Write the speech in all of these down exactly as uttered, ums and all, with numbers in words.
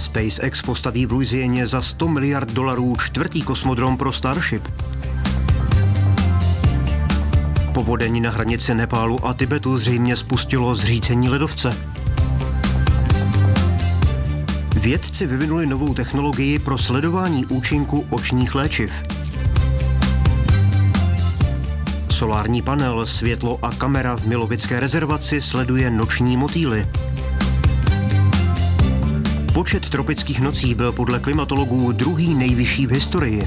SpaceX postaví v Louisieně za sto miliard dolarů čtvrtý kosmodrom pro Starship. Povodení na hranici Nepálu a Tibetu zřejmě spustilo zřícení ledovce. Vědci vyvinuli novou technologii pro sledování účinku očních léčiv. Solární panel, světlo a kamera v Milovické rezervaci sleduje noční motýly. Počet tropických nocí byl podle klimatologů druhý nejvyšší v historii.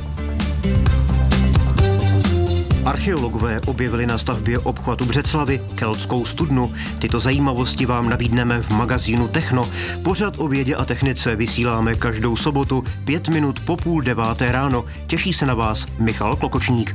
Archeologové objevili na stavbě obchvatu Břeclavi keltskou studnu. Tyto zajímavosti vám nabídneme v magazínu Techno. Pořad o vědě a technice vysíláme každou sobotu pět minut po půl deváté ráno. Těší se na vás Michal Klokočník.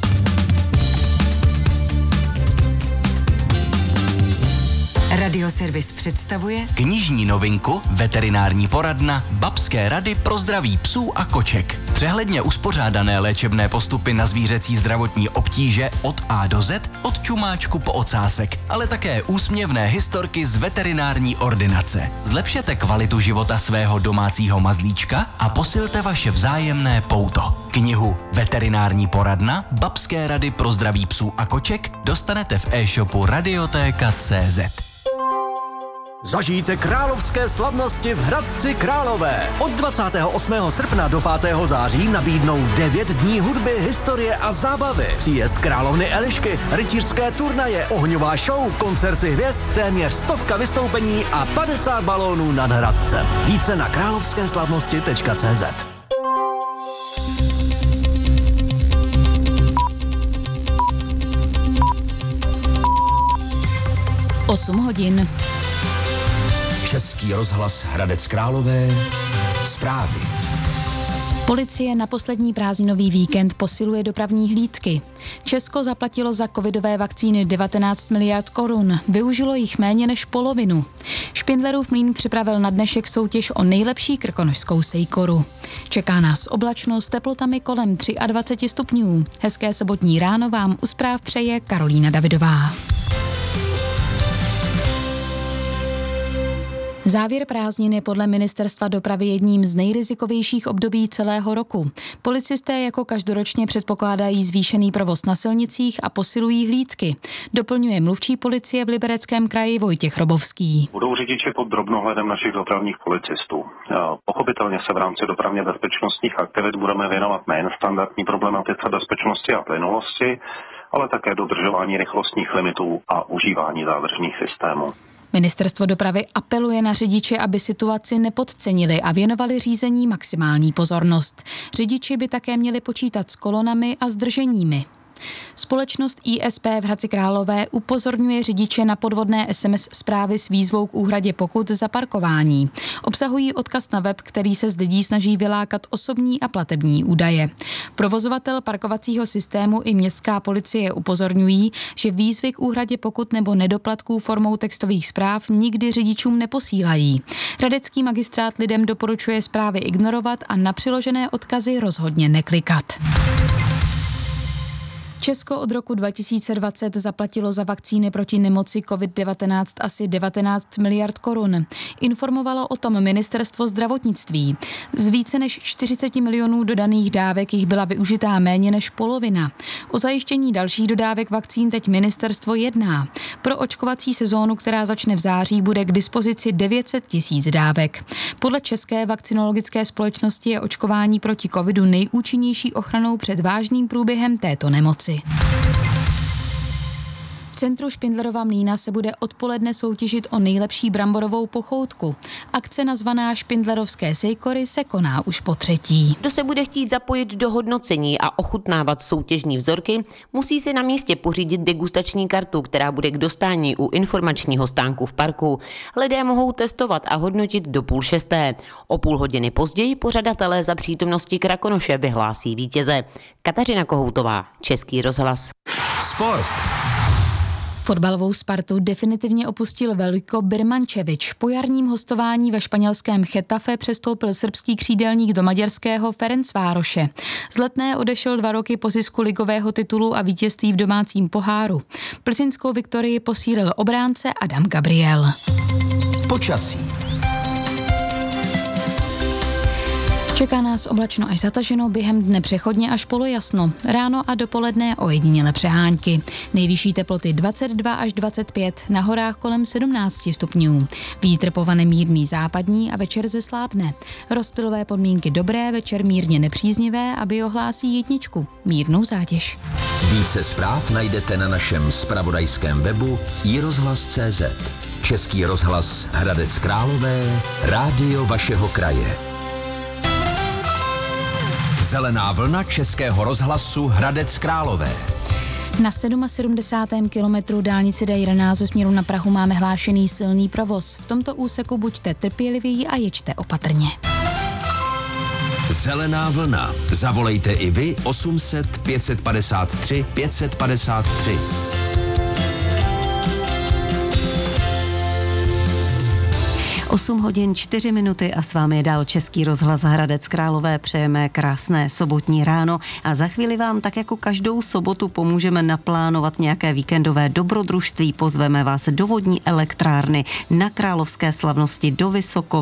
Radioservis představuje knižní novinku Veterinární poradna Babské rady pro zdraví psů a koček. Přehledně uspořádané léčebné postupy na zvířecí zdravotní obtíže od A do Z, od čumáčku po ocásek, ale také úsměvné historky z veterinární ordinace. Zlepšete kvalitu života svého domácího mazlíčka a posilte vaše vzájemné pouto. Knihu Veterinární poradna Babské rady pro zdraví psů a koček dostanete v e-shopu radiotéka tečka cé zet. Zažijte královské slavnosti v Hradci Králové. Od dvacátého osmého srpna do pátého září nabídnou devět dní hudby, historie a zábavy. Příjezd královny Elišky, rytířské turnaje, ohňová show, koncerty hvězd, téměř stovka vystoupení a padesát balónů nad Hradcem. Více na královské slavnosti tečka cé zet. osm hodin. Český rozhlas Hradec Králové. Zprávy. Policie na poslední prázdninový víkend posiluje dopravní hlídky. Česko zaplatilo za covidové vakcíny devatenáct miliard korun. Využilo jich méně než polovinu. Špindlerův mlýn připravil na dnešek soutěž o nejlepší krkonošskou sejkoru. Čeká nás oblačnost s teplotami kolem dvacet tři stupňů. Hezké sobotní ráno vám u zpráv přeje Karolína Davidová. Závěr prázdnin je podle ministerstva dopravy jedním z nejrizikovějších období celého roku. Policisté jako každoročně předpokládají zvýšený provoz na silnicích a posilují hlídky. Doplňuje mluvčí policie v Libereckém kraji Vojtěch Robovský. Budou řidiči pod drobnohledem našich dopravních policistů. Pochopitelně se v rámci dopravně bezpečnostních aktivit budeme věnovat nejen standardní problematice bezpečnosti a plynulosti, ale také dodržování rychlostních limitů a užívání zádržných systémů. Ministerstvo dopravy apeluje na řidiče, aby situaci nepodcenili a věnovali řízení maximální pozornost. Řidiči by také měli počítat s kolonami a zdrženími. Společnost I S P v Hradci Králové upozorňuje řidiče na podvodné es em es zprávy s výzvou k úhradě pokut za parkování. Obsahují odkaz na web, který se z lidí snaží vylákat osobní a platební údaje. Provozovatel parkovacího systému i městská policie upozorňují, že výzvy k úhradě pokut nebo nedoplatků formou textových zpráv nikdy řidičům neposílají. Hradecký magistrát lidem doporučuje zprávy ignorovat a na přiložené odkazy rozhodně neklikat. Česko od roku dva tisíce dvacet zaplatilo za vakcíny proti nemoci covid devatenáct asi devatenáct miliard korun. Informovalo o tom ministerstvo zdravotnictví. Z více než čtyřicet milionů dodaných dávek jich byla využitá méně než polovina. O zajištění dalších dodávek vakcín teď ministerstvo jedná. Pro očkovací sezónu, která začne v září, bude k dispozici devět set tisíc dávek. Podle České vakcinologické společnosti je očkování proti covidu nejúčinnější ochranou před vážným průběhem této nemoci. V centru Špindlerova mlýna se bude odpoledne soutěžit o nejlepší bramborovou pochoutku. Akce nazvaná Špindlerovské sejkory se koná už po třetí. Kdo se bude chtít zapojit do hodnocení a ochutnávat soutěžní vzorky, musí si na místě pořídit degustační kartu, která bude k dostání u informačního stánku v parku. Lidé mohou testovat a hodnotit do půl šesté. O půl hodiny později pořadatelé za přítomnosti Krakonoše vyhlásí vítěze. Kateřina Kohoutová, Český rozhlas. Sport. Fotbalovou Spartu definitivně opustil Veljko Birmančević. Po jarním hostování ve španělském Getafe přestoupil srbský křídelník do maďarského Ferencvároše. Z Letné odešel dva roky po zisku ligového titulu a vítězství v domácím poháru. Plzeňskou viktorii posílil obránce Adam Gabriel. Počasí. Čeká nás oblačno až zataženo, během dne přechodně až polojasno. Ráno a dopoledne ojediněle přehánky. Nejvyšší teploty dvacet dva až dvacet pět, na horách kolem sedmnáct stupňů. Vítr povane mírný západní a večer zeslábne. Rozptylové podmínky dobré, večer mírně nepříznivé a biohlásí jedničku, mírnou zátěž. Více zpráv najdete na našem zpravodajském webu i rozhlas tečka cé zet. Český rozhlas Hradec Králové, rádio vašeho kraje. Zelená vlna Českého rozhlasu Hradec Králové. Na sedmdesátém sedmém kilometru dálnice D jedenáct ze směru na Prahu máme hlášený silný provoz. V tomto úseku buďte trpěliví a jeďte opatrně. Zelená vlna. Zavolejte i vy osm set pět padesát tři pět padesát tři. osm hodin čtyři minuty a s vámi je dál Český rozhlas Hradec Králové. Přejeme krásné sobotní ráno a za chvíli vám tak jako každou sobotu pomůžeme naplánovat nějaké víkendové dobrodružství. Pozveme vás do vodní elektrárny na Královské slavnosti do Vysokova.